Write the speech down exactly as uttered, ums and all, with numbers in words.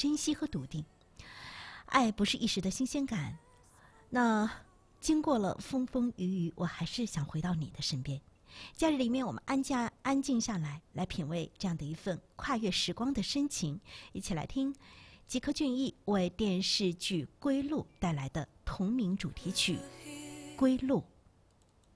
珍惜和笃定。爱不是一时的新鲜感，那经过了风风雨雨，我还是想回到你的身边。假日里面，我们安家安静下来，来品味这样的一份跨越时光的深情。一起来听吉克隽逸为电视剧《归路》带来的同名主题曲《归路》。